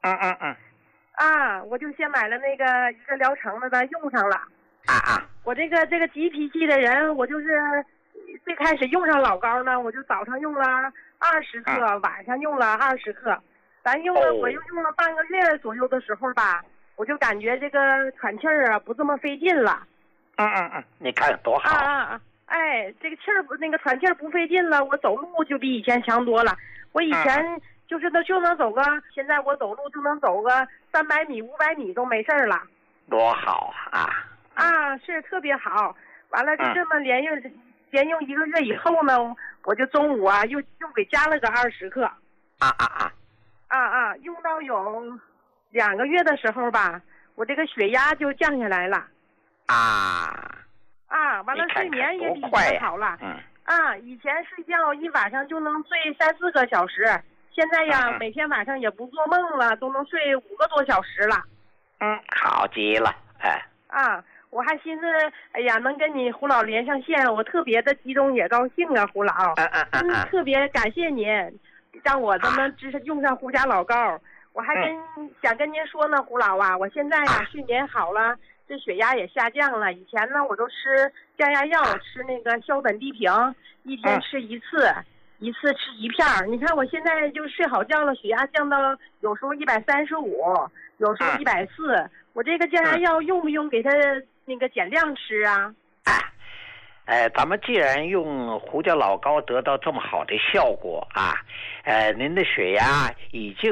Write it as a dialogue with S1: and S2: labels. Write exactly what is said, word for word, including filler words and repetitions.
S1: 嗯嗯嗯。
S2: 啊，我就先买了那个一个疗程的，用上了。
S1: 啊啊。
S2: 我这个这个急脾气的人，我就是最开始用上老膏呢，我就早上用了二十克，
S1: 嗯、
S2: 晚上用了二十克。咱用了，
S1: 哦、
S2: 我又用了半个月左右的时候吧，我就感觉这个喘气儿啊不这么费劲了。
S1: 嗯嗯嗯，你看多好。
S2: 啊啊啊！哎，这个气儿不那个喘气儿不费劲了，我走路就比以前强多了。我以前、嗯、就是能就能走个，现在我走路就能走个三百米、五百米都没事儿了。
S1: 多好啊！
S2: 啊，是特别好。完了就这么连用、嗯、连用一个月以后呢，我就中午啊又又给加了个二十克。
S1: 啊啊啊！
S2: 啊啊！用到有两个月的时候吧，我这个血压就降下来了。
S1: 啊。
S2: 啊，完了睡眠也比以前好了。
S1: 嗯。
S2: 啊，以前睡觉一晚上就能睡三四个小时，现在呀、嗯、每天晚上也不做梦了，都能睡五个多小时了。
S1: 嗯，好极了，哎。
S2: 啊，我还寻思，哎呀，能跟你胡老连上线，我特别的激动也高兴啊，胡老。
S1: 嗯嗯嗯
S2: 嗯。特别感谢您，让我这么支持用上胡家老膏。啊、我还跟、嗯、想跟您说呢，胡老啊，我现在呀、啊、睡眠好了。这血压也下降了，以前呢我都吃降压药，吃那个硝苯地平，一天吃一次，嗯、一次吃一片儿。你看我现在就睡好觉了，血压降到有时候一百三十五，有时候一百四。我这个降压药用不用给它那个减量吃啊？
S1: 哎，呃，咱们既然用胡椒老膏得到这么好的效果啊，呃，您的血压已经。